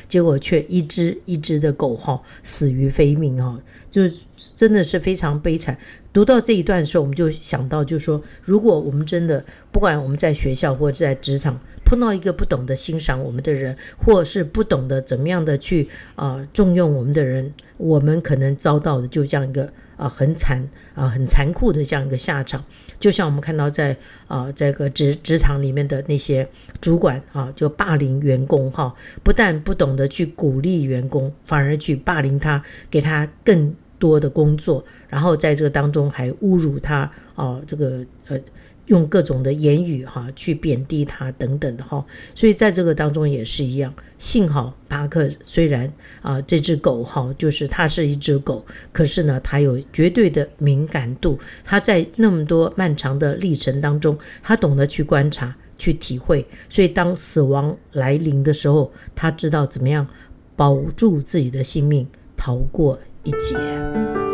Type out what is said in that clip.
结果却一只一只的狗死于非命就真的是非常悲惨。读到这一段的时候，我们就想到，就是说，如果我们真的不管我们在学校或者在职场碰到一个不懂得欣赏我们的人，或是不懂得怎么样的去重用我们的人，我们可能遭到的就这样一个很残酷的这样一个下场。就像我们看到在这个职场里面的那些主管就霸凌员工不但不懂得去鼓励员工，反而去霸凌他，给他更多的工作，然后在这个当中还侮辱他用各种的言语去贬低他等等的所以在这个当中也是一样。幸好巴克虽然这只狗就是它是一只狗，可是呢它有绝对的敏感度，它在那么多漫长的历程当中，它懂得去观察去体会，所以当死亡来临的时候，他知道怎么样保住自己的性命，逃过一劫。